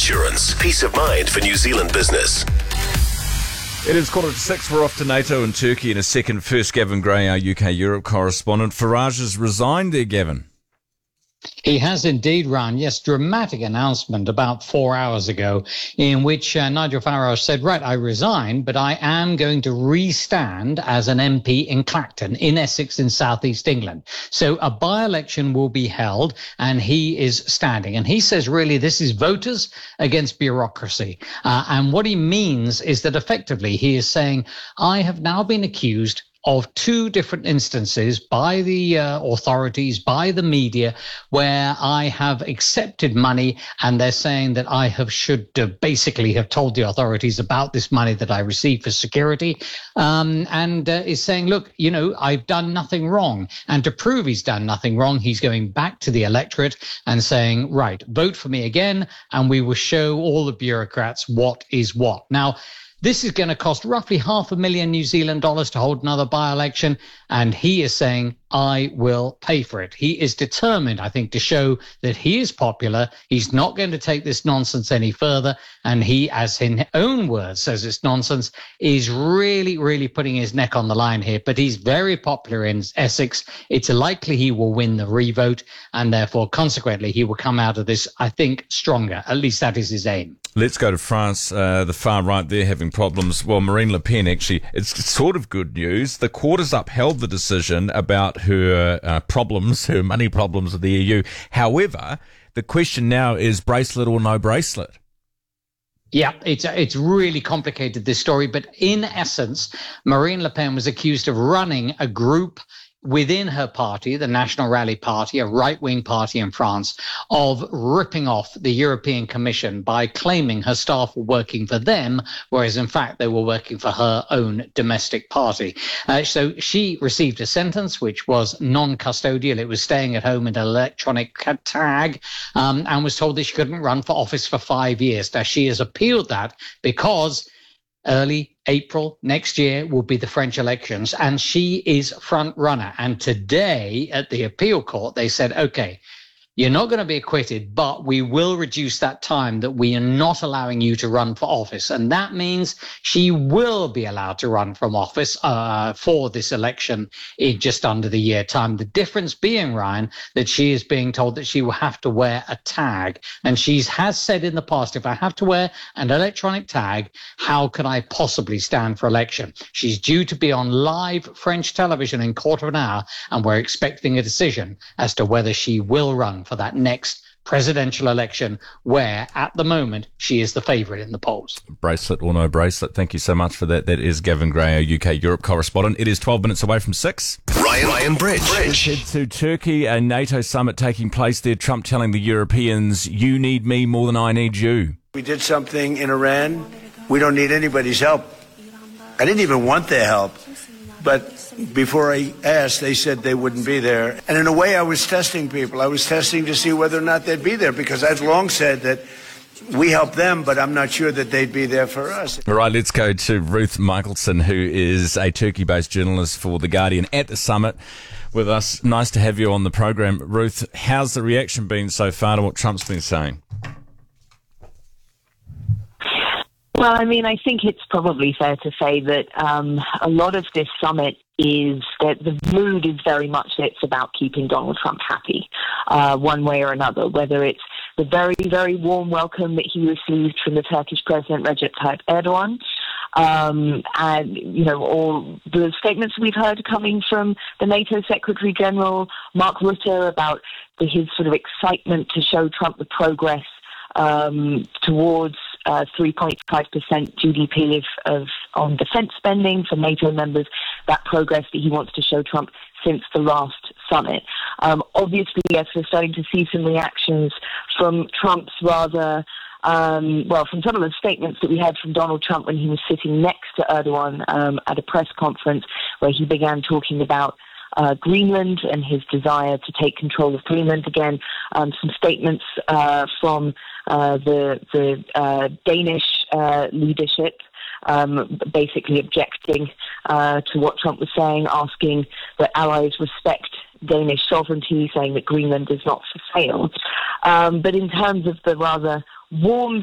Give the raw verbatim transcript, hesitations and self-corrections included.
Insurance. Peace of mind for New Zealand business. It is quarter to six. We're off to NATO and Turkey in a second. First, Gavin Gray, our U K Europe correspondent. Farage has resigned there, Gavin. He has indeed, Ryan. Yes, dramatic announcement about four hours ago in which uh, Nigel Farage said, right, I resign, but I am going to re-stand as an M P in Clacton, in Essex, in southeast England. So a by-election will be held and he is standing. And he says, really, this is voters against bureaucracy. Uh, and what he means is that effectively he is saying, I have now been accused of two different instances by the uh, authorities, by the media, where I have accepted money and they're saying that I have should uh, basically have told the authorities about this money that I received for security, um, and uh, is saying, look, you know, I've done nothing wrong. And to prove he's done nothing wrong, he's going back to the electorate and saying, right, vote for me again, and we will show all the bureaucrats what is what. Now, this is going to cost roughly half a million New Zealand dollars to hold another by-election, and he is saying, I will pay for it. He is determined, I think, to show that he is popular. He's not going to take this nonsense any further, and he, as in his own words, says it's nonsense, is really, really putting his neck on the line here. But he's very popular in Essex. It's likely he will win the revote, and therefore, consequently, he will come out of this, I think, stronger. At least that is his aim. Let's go to France. Uh, the far right, they're having problems. Well, Marine Le Pen, actually, it's sort of good news. The court has upheld the decision about her uh, problems, her money problems with the E U. However, the question now is bracelet or no bracelet. Yeah, it's it's really complicated, this story. But in essence, Marine Le Pen was accused of running a group within her party, the National Rally Party, a right-wing party in France, of ripping off the European Commission by claiming her staff were working for them, whereas in fact they were working for her own domestic party. Uh, so she received a sentence which was non-custodial. It was staying at home in an electronic tag, um, and was told that she couldn't run for office for five years. Now, she has appealed that because early April next year will be the French elections, and she is front runner. And today at the appeal court, they said, okay, you're not going to be acquitted, but we will reduce that time that we are not allowing you to run for office. And that means she will be allowed to run from office uh, for this election in just under the year time. The difference being, Ryan, that she is being told that she will have to wear a tag. And she has said in the past, if I have to wear an electronic tag, how can I possibly stand for election? She's due to be on live French television in a quarter of an hour, and we're expecting a decision as to whether she will run for that next presidential election, where at the moment she is the favourite in the polls. Bracelet or no bracelet. Thank you so much for that. That is Gavin Gray, our U K Europe correspondent. It is twelve minutes away from six. Ryan, Ryan Bridge. Let's head to Turkey, a NATO summit taking place there. Trump telling the Europeans, you need me more than I need you. We did something in Iran. We don't need anybody's help. I didn't even want their help. But before I asked, they said they wouldn't be there. And in a way, I was testing people. I was testing to see whether or not they'd be there, because I've long said that we help them, but I'm not sure that they'd be there for us. All right, let's go to Ruth Michelson, who is a Turkey-based journalist for The Guardian at the summit with us. Nice to have you on the program. Ruth, how's the reaction been so far to what Trump's been saying? Well, I mean, I think it's probably fair to say that um, a lot of this summit is that the mood is very much that it's about keeping Donald Trump happy, uh, one way or another, whether it's the very, very warm welcome that he received from the Turkish President Recep Tayyip Erdogan, um, and, you know, all the statements we've heard coming from the NATO Secretary General, Mark Rutte, about the, his sort of excitement to show Trump the progress um, towards Uh, three point five percent G D P of, of on defence spending for NATO members, that progress that he wants to show Trump since the last summit. Um, obviously, yes, we're starting to see some reactions from Trump's rather, um, well, from some of the statements that we had from Donald Trump when he was sitting next to Erdogan um, at a press conference where he began talking about Uh, Greenland and his desire to take control of Greenland again. Um, some statements uh, from uh, the the uh, Danish uh, leadership, um, basically objecting uh, to what Trump was saying, asking that allies respect Danish sovereignty, saying that Greenland is not for sale. Um, but in terms of the rather warm